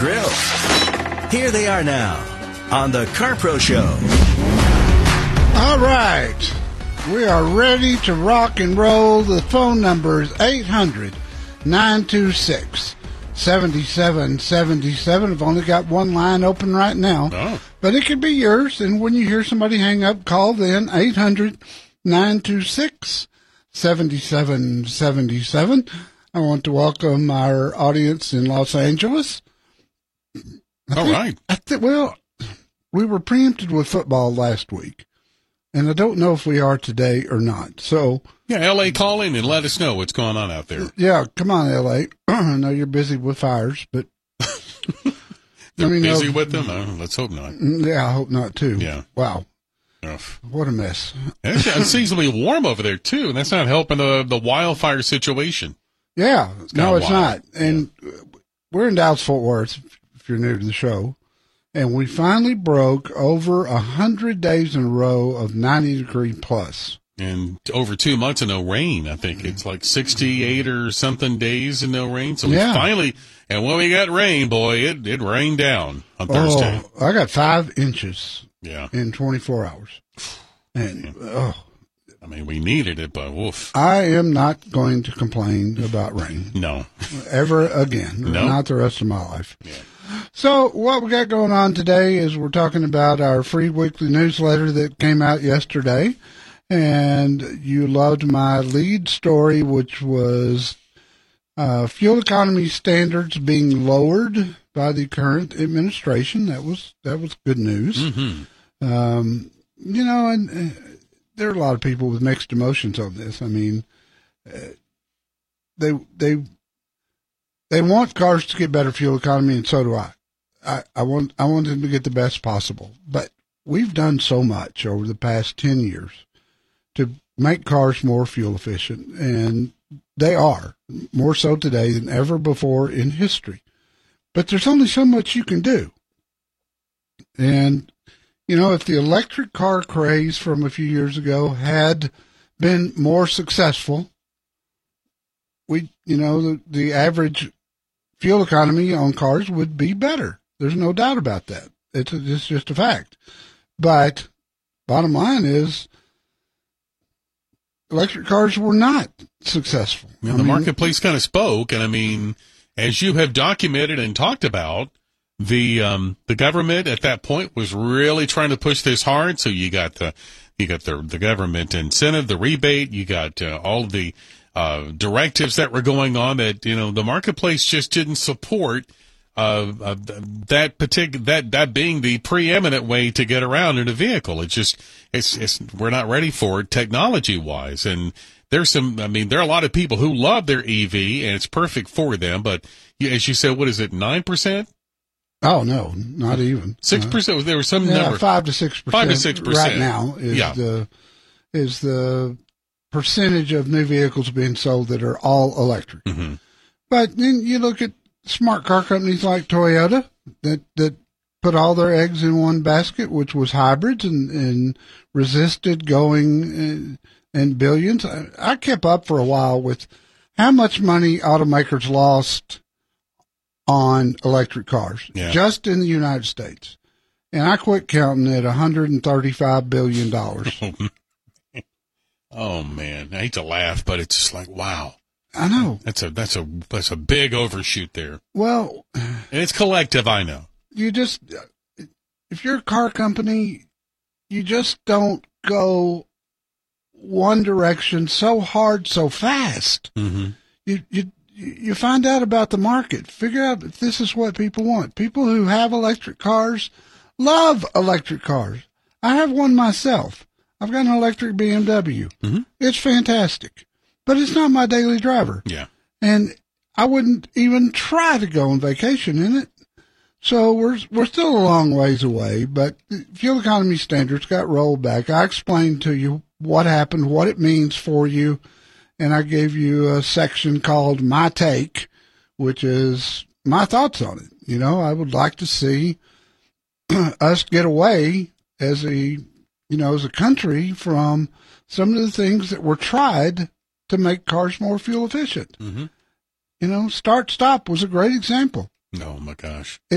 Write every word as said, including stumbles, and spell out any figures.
Grill. Here they are now on the CarPro Show. All right. We are ready to rock and roll. The phone number is eight hundred, nine two six, seven seven seven seven. I've only got one line open right now. Oh. But it could be yours. And when you hear somebody hang up, call then eight hundred, nine two six, seven seven seven seven. I want to welcome our audience in Los Angeles. I All think, right. I th- well, we were preempted with football last week, and I don't know if we are today or not. So, Yeah, L A, call in and let us know what's going on out there. yeah, come on, L A. I know you're busy with fires, but They're let me busy know. with them? Oh, let's hope not. Yeah, I hope not too. Yeah. Wow, Ugh. what a mess. It's unseasonably warm over there, too, and that's not helping the, the wildfire situation. Yeah, no, kinda it's wild. not. And we're in Dallas-Fort Worth, if you're new to the show, and we finally broke over a hundred days in a row of ninety degree plus. And over two months of no rain. I think it's like sixty-eight or something days and no rain. So we Yeah. finally, and when we got rain, boy, it, it rained down on Thursday. Oh, I got five inches Yeah. in twenty-four hours. And oh, I mean, we needed it, but woof. I am not going to complain about rain No. ever again. No. Not the rest of my life. So what we got going on today is we're talking about our free weekly newsletter that came out yesterday. And you loved my lead story, which was uh, fuel economy standards being lowered by the current administration. That was that was good news. Mm-hmm. Um, you know, and uh, there are a lot of people with mixed emotions on this. I mean, uh, they they they want cars to get better fuel economy, and so do I. I, I want I want them to get the best possible, but we've done so much over the past ten years to make cars more fuel efficient, and they are more so today than ever before in history. But there's only so much you can do. And, you know, if the electric car craze from a few years ago had been more successful, we, you know, the, the average fuel economy on cars would be better. There's no doubt about that. It's, it's just a fact. But bottom line is, electric cars were not successful. Well, I the mean, marketplace kind of spoke, and I mean, as you have documented and talked about, the um, the government at that point was really trying to push this hard. So you got the you got the the government incentive, the rebate, you got uh, all of the uh, directives that were going on that you know the marketplace just didn't support. Uh, uh, that particular that that being the preeminent way to get around in a vehicle. It's just it's it's we're not ready for it technology wise. And there's some. I mean, there are a lot of people who love their E V and it's perfect for them. But yeah, as you said, what is it? Nine percent? Oh no, not even Six uh, percent. There was some yeah, number. five to six percent. Five to six percent right now is yeah. the is the percentage of new vehicles being sold that are all electric. Mm-hmm. But then you look at smart car companies like Toyota that, that put all their eggs in one basket, which was hybrids and, and resisted going in, in billions. I, I kept up for a while with how much money automakers lost on electric cars Yeah. just in the United States. And I quit counting at one hundred thirty-five billion dollars. Oh man, I hate to laugh, but it's just like wow. I know. That's a that's a that's a big overshoot there, Well, and it's collective. I know. you just, if you're a car company, you just don't go one direction so hard, so fast. Mm-hmm. You, you, you find out about the market, figure out if this is what people want. People who have electric cars love electric cars. I have one myself. I've got an electric B M W. Mm-hmm. It's fantastic, but it's not my daily driver. Yeah. And I wouldn't even try to go on vacation in it. So we're we're still a long ways away, but the fuel economy standards got rolled back. I explained to you what happened, what it means for you, and I gave you a section called My Take, which is my thoughts on it. You know, I would like to see us get away as a, you know, as a country from some of the things that were tried to make cars more fuel efficient. Mm-hmm. You know, start stop was a great example. Oh my gosh.